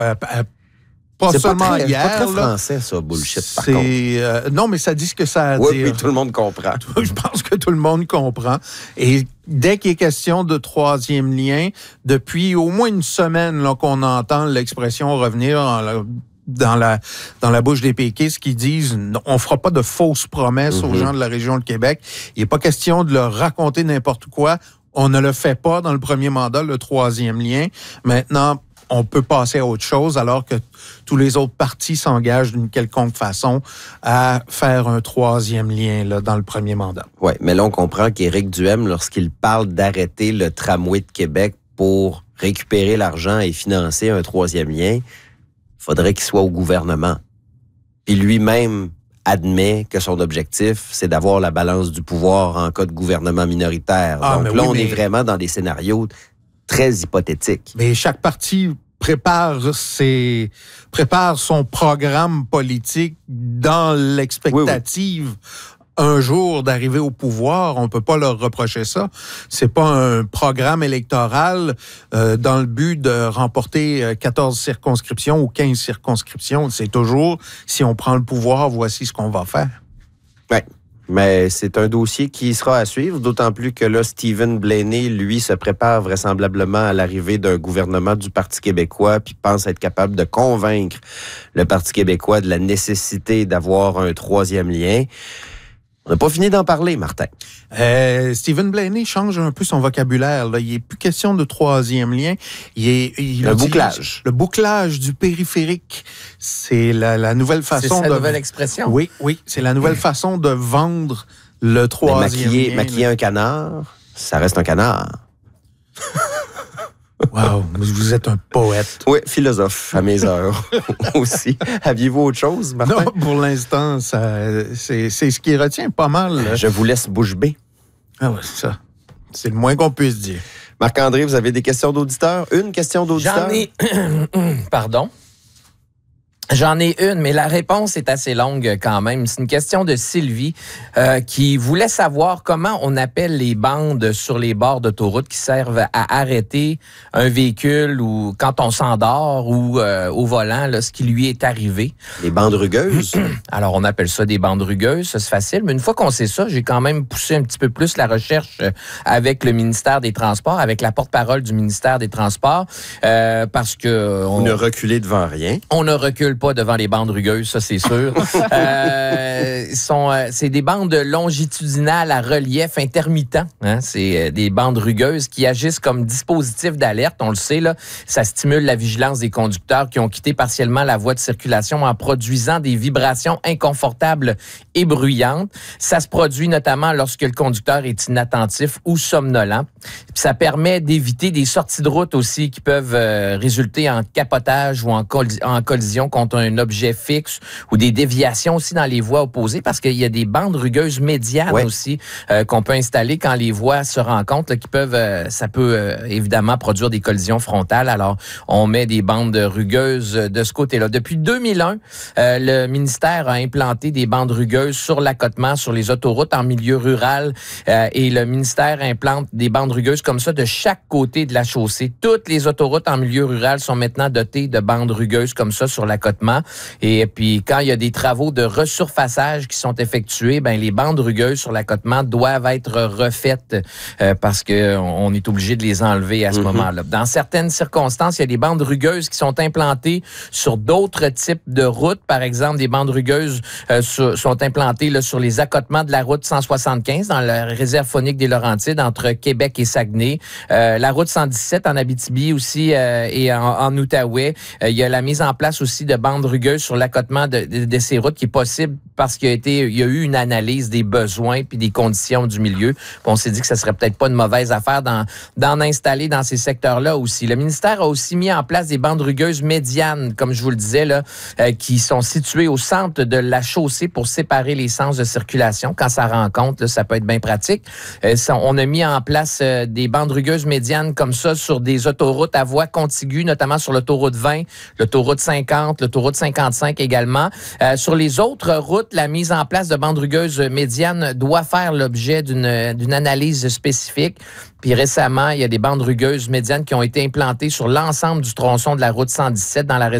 Pas seulement pas hier. C'est pas très là, français, ça, bullshit, par contre. non, mais ça dit ce que ça a à Oui, dire. puis tout le monde comprend. Je pense que tout le monde comprend. Et dès qu'il est question de troisième lien, depuis au moins une semaine là, qu'on entend l'expression revenir dans la bouche des péquistes qui disent on fera pas de fausses promesses aux gens de la région de Québec. Il n'est pas question de leur raconter n'importe quoi. On ne le fait pas dans le premier mandat, le troisième lien. Maintenant, on peut passer à autre chose alors que tous les autres partis s'engagent d'une quelconque façon à faire un troisième lien là, dans le premier mandat. Oui, mais là, on comprend qu'Éric Duhem, lorsqu'il parle d'arrêter le tramway de Québec pour récupérer l'argent et financer un troisième lien, il faudrait qu'il soit au gouvernement. Puis lui-même admet que son objectif, c'est d'avoir la balance du pouvoir en cas de gouvernement minoritaire. Donc là, on est vraiment dans des scénarios très hypothétique. Mais chaque parti prépare son programme politique dans l'expectative un jour d'arriver au pouvoir. On peut pas leur reprocher ça. C'est pas un programme électoral dans le but de remporter 14 circonscriptions ou 15 circonscriptions. C'est toujours, si on prend le pouvoir, voici ce qu'on va faire. Oui. Mais c'est un dossier qui sera à suivre, d'autant plus que là, Stephen Blaney, lui, se prépare vraisemblablement à l'arrivée d'un gouvernement du Parti québécois, puis pense être capable de convaincre le Parti québécois de la nécessité d'avoir un troisième lien. On n'a pas fini d'en parler, Martin. Stephen Blaney change un peu son vocabulaire. Là. Il n'est plus question de troisième lien. Le bouclage. Le bouclage du périphérique. C'est la nouvelle façon C'est sa nouvelle expression. Oui, c'est la nouvelle façon de vendre le troisième lien. Maquiller un canard, ça reste un canard. Wow, vous êtes un poète. Oui, philosophe à mes heures aussi. Aviez-vous autre chose, Martin? Non, pour l'instant, c'est ce qui retient pas mal. Je vous laisse bouche bée. Ah ouais, c'est ça. C'est le moins qu'on puisse dire. Marc-André, vous avez des questions d'auditeurs? Une question d'auditeur? J'en ai... Pardon? J'en ai une, mais la réponse est assez longue quand même. C'est une question de Sylvie qui voulait savoir comment on appelle les bandes sur les bords d'autoroute qui servent à arrêter un véhicule ou quand on s'endort ou au volant, là, ce qui lui est arrivé. Les bandes rugueuses? Alors, on appelle ça des bandes rugueuses, ça c'est facile. Mais une fois qu'on sait ça, j'ai quand même poussé un petit peu plus la recherche avec le ministère des Transports, avec la porte-parole du ministère des Transports, parce que... Vous ne reculez devant rien. On ne recule pas devant les bandes rugueuses, ça c'est sûr. C'est des bandes longitudinales à relief intermittent. Hein? C'est des bandes rugueuses qui agissent comme dispositif d'alerte. On le sait, là, ça stimule la vigilance des conducteurs qui ont quitté partiellement la voie de circulation en produisant des vibrations inconfortables et bruyantes. Ça se produit notamment lorsque le conducteur est inattentif ou somnolent. Puis ça permet d'éviter des sorties de route aussi qui peuvent résulter en capotage ou en collision contre un objet fixe ou des déviations aussi dans les voies opposées parce qu'il y a des bandes rugueuses médianes aussi qu'on peut installer quand les voies se rencontrent là, qui peuvent, ça peut évidemment produire des collisions frontales. Alors, on met des bandes rugueuses de ce côté-là. Depuis 2001, le ministère a implanté des bandes rugueuses sur l'accotement, sur les autoroutes en milieu rural et le ministère implante des bandes rugueuses comme ça de chaque côté de la chaussée. Toutes les autoroutes en milieu rural sont maintenant dotées de bandes rugueuses comme ça sur l'accotement. Et puis, quand il y a des travaux de resurfaçage qui sont effectués, ben les bandes rugueuses sur l'accotement doivent être refaites parce que on est obligé de les enlever à ce moment-là. Dans certaines circonstances, il y a des bandes rugueuses qui sont implantées sur d'autres types de routes. Par exemple, des bandes rugueuses sont implantées là, sur les accotements de la route 175 dans la réserve faunique des Laurentides entre Québec et Saguenay. La route 117 en Abitibi aussi et en Outaouais. Il y a la mise en place aussi de bandes rugueuses sur l'accotement de ces routes qui est possible parce qu'il y a eu une analyse des besoins puis des conditions du milieu. Puis on s'est dit que ça serait peut-être pas une mauvaise affaire d'en installer dans ces secteurs-là aussi. Le ministère a aussi mis en place des bandes rugueuses médianes, comme je vous le disais, là, qui sont situées au centre de la chaussée pour séparer les sens de circulation. Quand ça rencontre, là, ça peut être bien pratique. On a mis en place des bandes rugueuses médianes comme ça sur des autoroutes à voie contiguë, notamment sur l'autoroute 20, l'autoroute 50, l'autoroute 55 également. Sur les autres routes, la mise en place de bandes rugueuses médianes doit faire l'objet d'une analyse spécifique. Puis récemment, il y a des bandes rugueuses médianes qui ont été implantées sur l'ensemble du tronçon de la route 117 dans la région